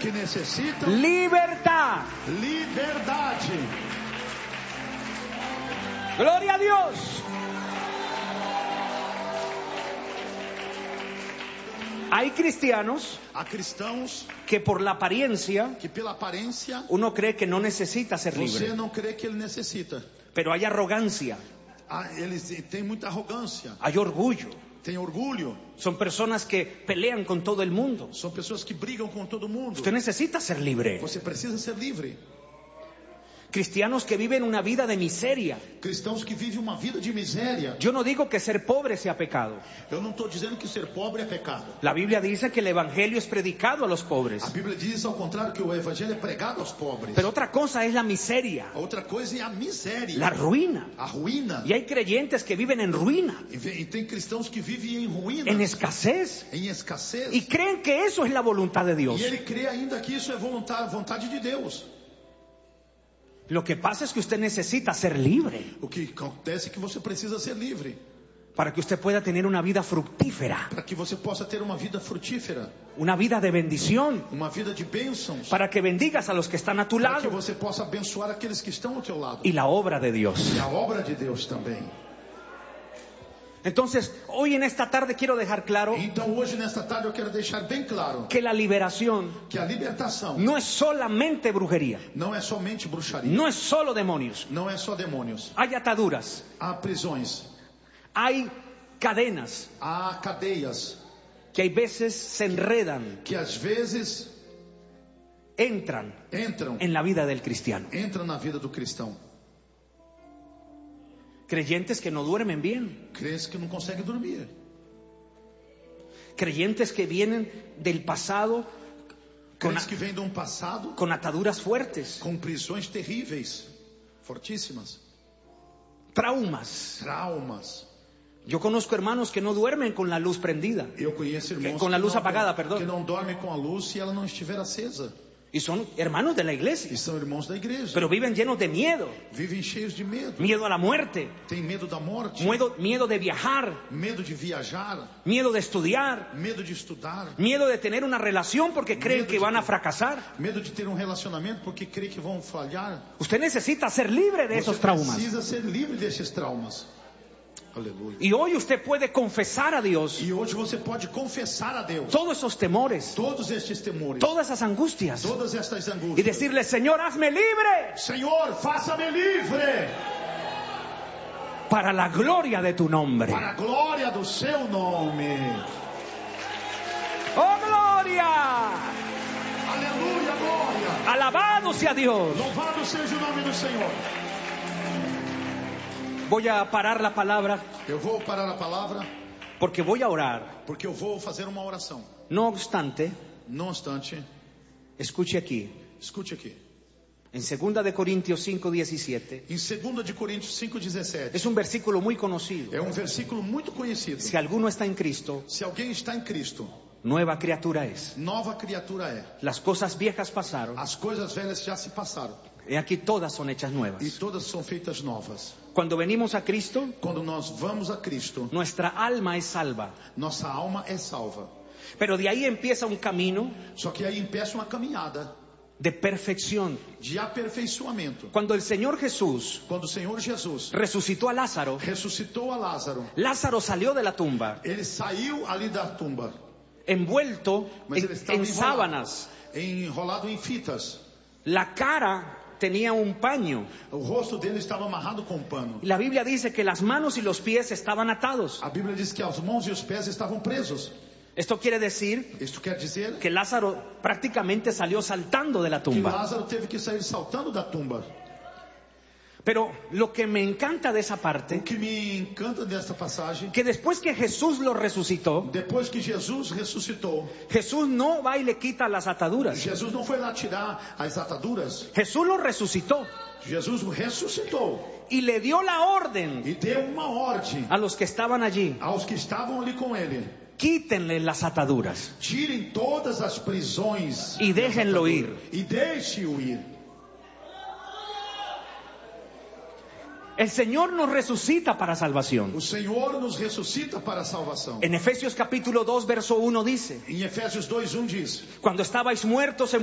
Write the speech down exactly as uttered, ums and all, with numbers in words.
que necessitam libertad. liberdade. Gloria a Dios. Hay cristianos Há cristãos que por la apariencia que pela aparência uno cree que no necesita ser você libre, não crê que ele necessita. pero hay arrogancia, Ah, eles têm muita arrogância, hay orgullo. tem orgulho. Son personas que pelean con todo el mundo. São pessoas que brigam com todo mundo. Usted necesita ser libre. Você precisa ser livre. Cristianos que viven una vida de miseria. Cristãos que vivem uma vida de miséria. Yo no digo que ser pobre sea pecado. Eu não estou dizendo que ser pobre é pecado. La Biblia dice que el evangelio es predicado a los pobres. A Bíblia diz ao contrário que o evangelho é pregado aos pobres. Pero otra cosa es la miseria, A outra coisa é a miséria, la ruina. a ruína. Y hay creyentes que viven en ruina, E ve- e tem cristãos que vivem em ruína, en escasez, em escassez. y creen que eso es la voluntad de Dios. E ele crê ainda que isso é vontade, vontade de Deus. Lo que pasa es que usted necesita ser libre O que acontece é que você precisa ser livre, para que usted pueda tener una vida fructífera, para que você possa ter uma vida frutífera, una vida de bendición, uma vida de bênçãos, para que bendigas a los que están a tu para que lado você possa abençoar aqueles que estão ao teu lado. y la obra de Dios. E a obra de Deus também. Entonces, hoy en esta tarde quiero dejar claro Então hoje, nesta tarde, eu quero deixar bem claro que la liberación que a libertação no es solamente brujería, não é somente bruxaria, no es solo demonios. não é só demônios. Hay ataduras, Há prisões, hay cadenas há cadeias que hay veces se enredan, que às vezes entran entram, en la vida del cristiano. entram na vida do cristão. Creyentes que no duermen bien, Crentes que não conseguem dormir. creyentes que vienen del pasado con, Crentes que vêm de um passado con ataduras fuertes, com prisões terríveis, fortíssimas, traumas. traumas. Yo conozco hermanos que no duermen con la luz prendida Eu conheço irmãos com a que luz não, apagada, perdão. que não dormem com a luz se ela não estiver acesa. y son hermanos de la E iglesia, são irmãos da igreja. pero viven llenos de miedo, Vivem cheios de medo. miedo a la muerte, Tem medo da morte, miedo, miedo de viajar, medo de viajar, miedo de estudiar, medo de estudar, miedo de tener una relación porque creen que van a fracasar. medo de ter um relacionamento porque crê que vão falhar. Usted necesita ser libre de esos Você traumas. precisa ser livre desses traumas. Aleluia. Y hoy usted puede confesar a Dios E hoje você pode confessar a Deus todos esos temores, todos estes temores, todas esas angustias, todas estas y angústias. decirle: Señor, hazme libre Senhor, faça-me livre para la gloria de tu nombre. para a glória do seu nome. ¡Oh, gloria! Aleluia, glória. Alabado sea Dios. Louvado seja o nome do Senhor. Voy a parar la palabra Eu vou parar a palavra porque voy a orar. porque eu vou fazer uma oração. No obstante, Não obstante, escuche aquí, escute aqui. en segunda de Corintios cinco diecisiete, Em segunda de Coríntios cinco, dezessete, es un versículo muy conocido. é um versículo muito conhecido. Si alguno está en Cristo, Se alguém está em Cristo, nueva criatura es. nova criatura é. Las cosas viejas pasaron, As coisas velhas já se passaram y aquí todas son hechas e nuevas. todas são feitas novas. Cuando venimos a Cristo, Quando nós vamos a Cristo, nuestra alma es salva. nossa alma é salva. Pero de ahí empieza un camino Só que aí empieza uma caminhada de perfección. de aperfeiçoamento. Cuando el Señor Jesús Quando o Senhor Jesus resucitó a Lázaro, ressuscitou a Lázaro, Lázaro salió de la tumba ele saiu ali da tumba, envuelto mas en, ele estava en enrolado, sábanas. enrolado em fitas. La cara tenía un paño. O rosto dele estava amarrado com um pano. Y la Biblia dice que las manos y los pies estaban atados. A Bíblia diz que as mãos e os pés estavam presos. Esto quiere decir Isto quer dizer que Lázaro prácticamente salió saltando de la que tumba. Lázaro teve que sair saltando da tumba. Pero lo que me encanta de esa O parte, que me encanta desta passagem, que después que Jesús lo resucitó, depois que Jesus ressuscitou, Jesús no va y le quita las ataduras. Jesus não foi lá tirar as ataduras. Jesús lo resucitó Jesus ressuscitou y le dio la orden e deu uma ordem a los que estaban allí: aos que estavam ali com ele: quítenle las ataduras tirem todas as prisões y déjenlo ir. e deixe-o ir. El Señor nos resucita para salvación. O Senhor nos ressuscita para a salvação. En Efesios capítulo dos, verso uno dice: Em Efésios dois, um diz: cuando estabais muertos en